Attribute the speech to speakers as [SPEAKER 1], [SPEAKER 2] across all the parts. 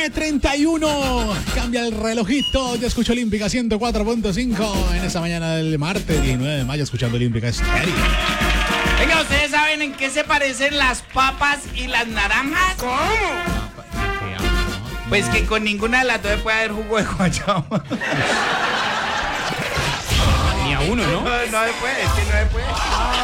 [SPEAKER 1] 9:31. Cambia el relojito. Yo escucho Olímpica 104.5 en esa mañana del martes 19 de mayo, escuchando Olímpica Estéreo.
[SPEAKER 2] Venga, ¿ustedes saben en qué se parecen las papas y las naranjas?
[SPEAKER 3] ¿Cómo?
[SPEAKER 2] Pues que con ninguna de las dos puede haber jugo de guayaba.
[SPEAKER 3] Ni a uno, ¿no?
[SPEAKER 2] No se puede, es que no se puede.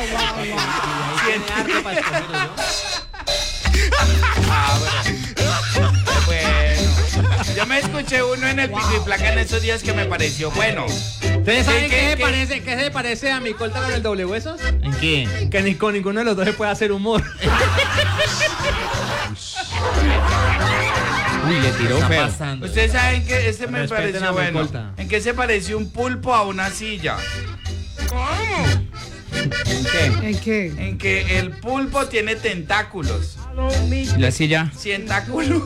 [SPEAKER 2] Bueno, yo me escuché uno en el Pico y Placa en esos días que me pareció bueno.
[SPEAKER 3] ¿Ustedes saben qué se parece a mi corta con el doble huesos?
[SPEAKER 2] ¿En qué?
[SPEAKER 3] Que ni con ninguno de los dos se puede hacer humor.
[SPEAKER 2] Uy, le tiró feo.
[SPEAKER 3] Pasando.
[SPEAKER 2] Ustedes saben que este me
[SPEAKER 3] Respeten
[SPEAKER 2] pareció
[SPEAKER 3] a mi
[SPEAKER 2] bueno.
[SPEAKER 3] corta.
[SPEAKER 2] ¿En qué se pareció un pulpo a una silla?
[SPEAKER 3] ¿Cómo?
[SPEAKER 2] ¿En qué?
[SPEAKER 4] ¿En qué?
[SPEAKER 2] En que el pulpo tiene tentáculos.
[SPEAKER 3] La silla.
[SPEAKER 2] Cientáculos.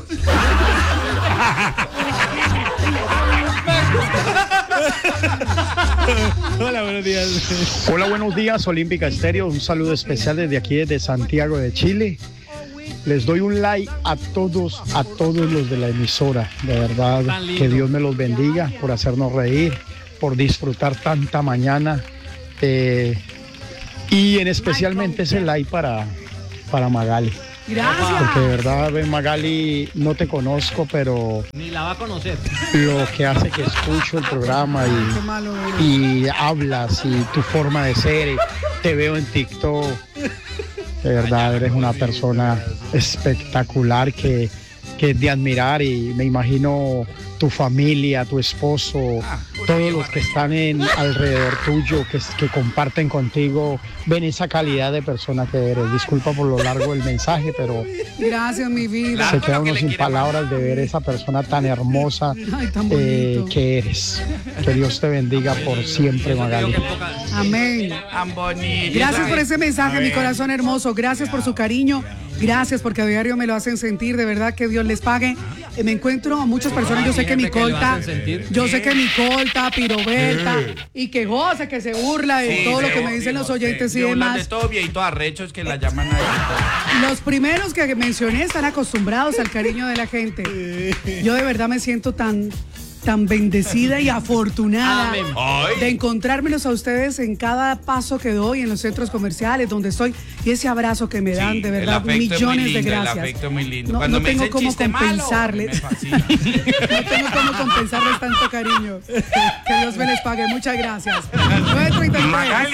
[SPEAKER 1] Hola, buenos días.
[SPEAKER 5] Hola, buenos días, Olímpica Estéreo. Un saludo especial desde aquí, desde Santiago de Chile. Les doy un like a todos los de la emisora. De verdad, que Dios me los bendiga por hacernos reír, por disfrutar tanta mañana. Y en especialmente ese like para Magali.
[SPEAKER 4] Gracias.
[SPEAKER 5] Porque de verdad, Magali, no te conozco, pero
[SPEAKER 3] Ni la va a conocer.
[SPEAKER 5] lo que hace que escucho el programa
[SPEAKER 4] Qué malo eres.
[SPEAKER 5] y hablas y tu forma de ser, y te veo en TikTok. De verdad, eres una persona espectacular que es de admirar, y me imagino tu familia, tu esposo, todos los que están alrededor tuyo, que comparten contigo, ven esa calidad de persona que eres. Disculpa por lo largo del mensaje, pero
[SPEAKER 4] Gracias, mi vida.
[SPEAKER 5] se queda uno sin palabras de ver esa persona tan hermosa
[SPEAKER 4] Ay, tan bonito.
[SPEAKER 5] que eres. Que Dios te bendiga por siempre, Magali.
[SPEAKER 4] Amén.
[SPEAKER 2] Tan bonito.
[SPEAKER 4] Gracias por ese mensaje, mi corazón hermoso. Gracias por su cariño. Gracias porque a diario me lo hacen sentir. De verdad que Dios les pague. Me encuentro a muchas personas. Yo sé que mi colta, Piroberta, y que goza, que se burla de todo lo que me dicen los oyentes y demás.
[SPEAKER 2] De todo viejitos arrechos que la llaman ahí.
[SPEAKER 4] Los primeros que mencioné están acostumbrados al cariño de la gente. Yo de verdad me siento tan bendecida y afortunada de encontrármelos a ustedes en cada paso que doy en los centros comerciales donde estoy, y ese abrazo que me dan, de verdad, millones de gracias.
[SPEAKER 2] El afecto es muy lindo.
[SPEAKER 4] No,
[SPEAKER 2] Cuando
[SPEAKER 4] no
[SPEAKER 2] me
[SPEAKER 4] tengo
[SPEAKER 2] dicen
[SPEAKER 4] cómo
[SPEAKER 2] chiste malo,
[SPEAKER 4] compensarles.
[SPEAKER 2] me fascina.
[SPEAKER 4] No tengo cómo compensarles tanto cariño. Que Dios me les pague. Muchas gracias. 9:33.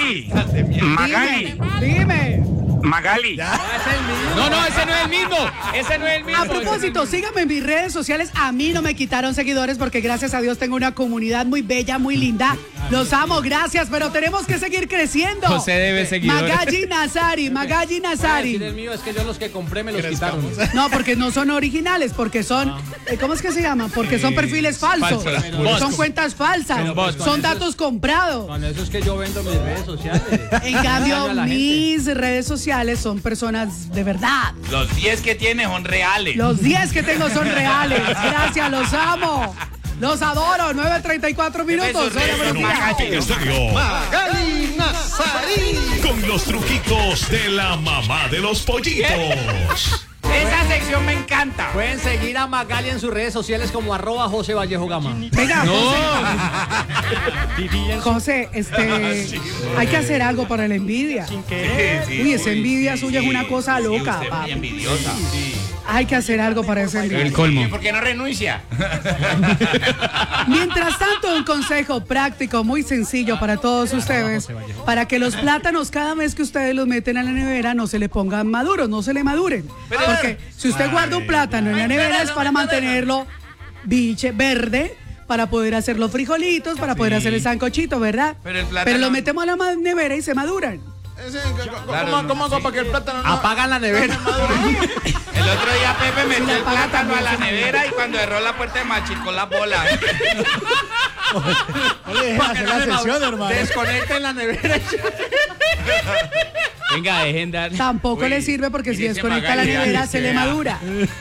[SPEAKER 2] Magali.
[SPEAKER 4] Dime.
[SPEAKER 2] Magali.
[SPEAKER 3] No, ese no es el mismo. Ese no es el mismo.
[SPEAKER 4] A propósito, síganme en mis redes sociales. A mí no me quitaron seguidores porque gracias a Dios tengo una comunidad muy bella, muy linda. Los amo, gracias, pero tenemos que seguir creciendo.
[SPEAKER 3] José debe seguidores.
[SPEAKER 4] Magali Nazari.
[SPEAKER 3] El mío es que yo los que compré me los quitaron.
[SPEAKER 4] No, porque no son originales, porque son, ¿cómo es que se llama? Porque son perfiles falsos. Son cuentas falsas. Son datos comprados.
[SPEAKER 3] Con eso es que yo vendo mis redes sociales.
[SPEAKER 4] En cambio, mis redes sociales son personas de verdad.
[SPEAKER 2] Los 10 que tiene son reales.
[SPEAKER 4] Los 10 que tengo son reales. Gracias, los amo. Los adoro. 9:34 minutos.
[SPEAKER 6] Magali Nazarí, con los truquitos de la mamá de los pollitos.
[SPEAKER 2] Esa sección me encanta.
[SPEAKER 3] Pueden seguir a Magali en sus redes sociales como @José Vallejo Gama.
[SPEAKER 4] Venga, José, hay que hacer algo para la envidia. Uy, esa envidia suya es una cosa loca,
[SPEAKER 2] Usted es muy
[SPEAKER 4] papi.
[SPEAKER 2] envidiosa.
[SPEAKER 4] Hay que hacer algo para esa envidia.
[SPEAKER 3] El colmo.
[SPEAKER 2] ¿Por qué no renuncia?
[SPEAKER 4] Mientras tanto, un consejo práctico muy sencillo para todos ustedes, para que los plátanos cada vez que ustedes los meten a la nevera no se le pongan maduros, no se le maduren. Porque si usted guarda un plátano en la nevera es para mantenerlo verde, para poder hacer los frijolitos, para poder hacer el sancochito, ¿verdad?
[SPEAKER 2] Pero el plátano-
[SPEAKER 4] Pero lo metemos a la nevera y se maduran.
[SPEAKER 2] ¿Cómo hago para que el plátano no?
[SPEAKER 3] Apagan la nevera.
[SPEAKER 2] El otro día Pepe metió
[SPEAKER 4] la
[SPEAKER 2] el
[SPEAKER 4] apaga
[SPEAKER 2] plátano a la
[SPEAKER 4] también.
[SPEAKER 2] nevera y cuando cerró la puerta de machicó la bola.
[SPEAKER 1] No le dejes hacer la sesión, hermano.
[SPEAKER 3] Desconecten la nevera. Venga, dejen dar.
[SPEAKER 4] Tampoco
[SPEAKER 2] Uy,
[SPEAKER 4] le sirve porque si
[SPEAKER 2] mire ese
[SPEAKER 4] desconecta la
[SPEAKER 2] Magali,
[SPEAKER 4] nevera se le
[SPEAKER 2] vea.
[SPEAKER 4] madura.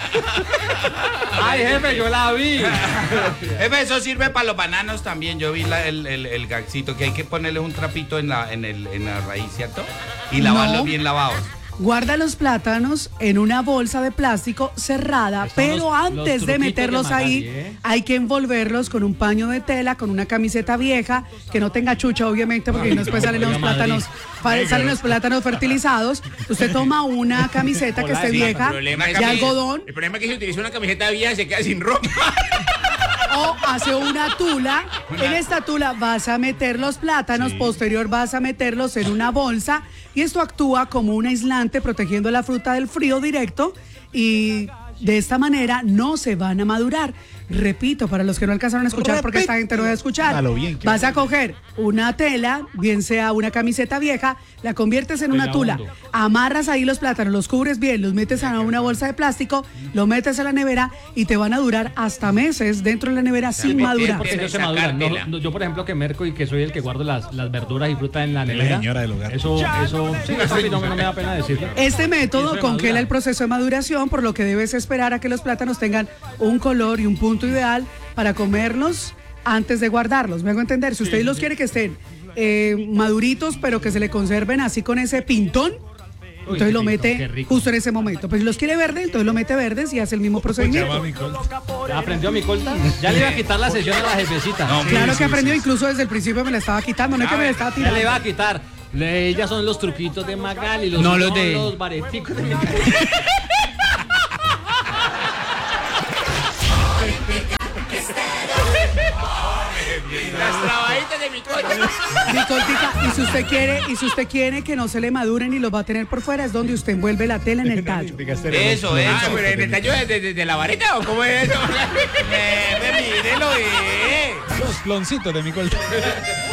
[SPEAKER 3] Ay, jefe, yo la vi.
[SPEAKER 2] Jefe, eso sirve para los bananos también. Yo vi el gaxito que hay que ponerle un trapito en la raíz, ¿cierto? Y lavarlos
[SPEAKER 4] No.
[SPEAKER 2] bien lavados.
[SPEAKER 4] Guarda los plátanos en una bolsa de plástico cerrada, pero antes de meterlos ahí, hay que envolverlos con un paño de tela, con una camiseta vieja, que no tenga chucha, obviamente, porque después salen los plátanos fertilizados. Usted toma una camiseta que esté vieja, de algodón.
[SPEAKER 2] El problema es que si utiliza una camiseta vieja se queda sin ropa.
[SPEAKER 4] O hace una tula. En esta tula vas a meter los plátanos, posterior vas a meterlos en una bolsa y esto actúa como un aislante protegiendo la fruta del frío directo y de esta manera no se van a madurar. Repito, para los que no alcanzaron a escuchar, porque esta gente no va a escuchar. Vas a coger una tela, bien sea una camiseta vieja, la conviertes en una tula, amarras ahí los plátanos, los cubres bien, los metes a una bolsa de plástico, lo metes a la nevera y te van a durar hasta meses dentro de la nevera sin madurar.
[SPEAKER 3] Porque no se maduran. Yo, por ejemplo, que merco y que soy el que guardo las verduras y frutas en la nevera.
[SPEAKER 1] La señora del hogar.
[SPEAKER 3] Eso no me da pena decirlo.
[SPEAKER 4] Este método congela el proceso de maduración, por lo que debes esperar a que los plátanos tengan un color y un punto ideal para comerlos antes de guardarlos. Me hago entender, si usted los quiere que estén maduritos, pero que se le conserven así con ese pintón, entonces lo mete justo en ese momento. Pero si los quiere verdes, entonces lo mete verdes y hace el mismo procedimiento.
[SPEAKER 3] ¿Aprendió mi colta? Ya le iba a quitar la sesión a la jefecita.
[SPEAKER 4] No, claro que aprendió, incluso desde el principio me la estaba quitando, no es que me la estaba tirando.
[SPEAKER 3] Ya le iba a quitar. Ellas son los truquitos de Magali, los bareticos de Magali.
[SPEAKER 2] Las trabaditas de mi colta.
[SPEAKER 4] Mi coltica, y si usted quiere que no se le maduren y los va a tener por fuera, es donde usted envuelve la tela en el tallo.
[SPEAKER 2] Eso. Pero en el tallo de la vareta, ¿o cómo es eso? Mírelo,
[SPEAKER 1] Los cloncitos de mi colta.